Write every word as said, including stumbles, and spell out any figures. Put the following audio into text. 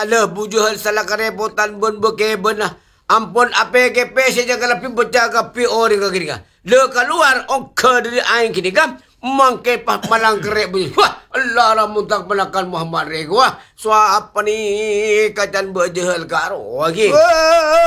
le bujuhal salah kerepotan bon bekeben lah. Ampun apa ke pese jaga lapi berjaga pi ori ka gini ka. Le keluar ongke dari aing kini kam. Mangke pas malang kerek bunyi. Wah, Allah lah muntah melakan Muhammad Rego. Wah, so apa ni kacan berjehal karo lagi.